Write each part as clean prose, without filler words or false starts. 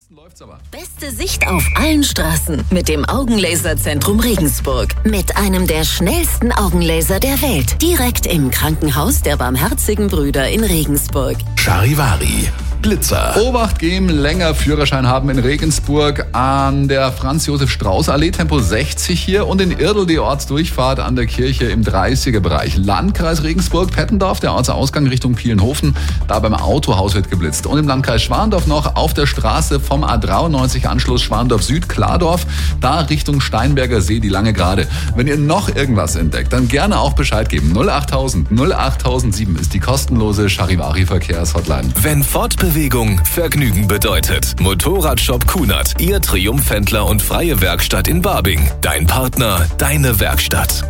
Ansonsten läuft's aber. Beste Sicht auf allen Straßen mit dem Augenlaserzentrum Regensburg. Mit einem der schnellsten Augenlaser der Welt. Direkt im Krankenhaus der Barmherzigen Brüder in Regensburg. Charivari. Glitzer. Obacht geben, länger Führerschein haben in Regensburg an der Franz-Josef-Strauß-Allee, Tempo 60 hier und in Irdl die Ortsdurchfahrt an der Kirche im 30er-Bereich. Landkreis Regensburg, Pettendorf, der Ortsausgang Richtung Pielenhofen, da beim Autohaus wird geblitzt. Und im Landkreis Schwandorf noch auf der Straße vom A93 Anschluss Schwandorf Süd, Klardorf, da Richtung Steinberger See, die lange Gerade. Wenn ihr noch irgendwas entdeckt, dann gerne auch Bescheid geben. 08000 08007 ist die kostenlose Charivari-Verkehrshotline. Wenn Fortbewegung Vergnügen bedeutet. Motorradshop Kunert, Ihr Triumphhändler und freie Werkstatt in Babing. Dein Partner, deine Werkstatt.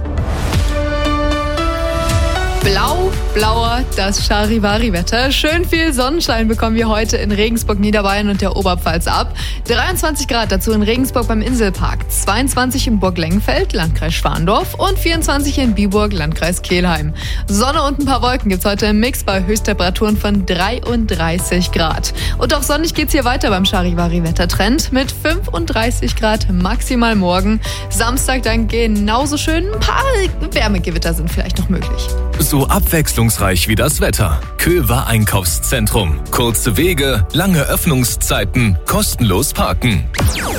Blauer das Charivari-Wetter. Schön viel Sonnenschein bekommen wir heute in Regensburg, Niederbayern und der Oberpfalz ab. 23 Grad dazu in Regensburg beim Inselpark, 22 in Burg Lengenfeld, Landkreis Schwandorf und 24 in Biburg, Landkreis Kelheim. Sonne und ein paar Wolken gibt's heute im Mix bei Höchsttemperaturen von 33 Grad. Und auch sonnig geht's hier weiter beim Charivari-Wettertrend mit 35 Grad maximal morgen. Samstag dann genauso schön. Ein paar Wärmegewitter sind vielleicht noch möglich. So abwechslungsreich wie das Wetter. Köver Einkaufszentrum. Kurze Wege, lange Öffnungszeiten, kostenlos parken.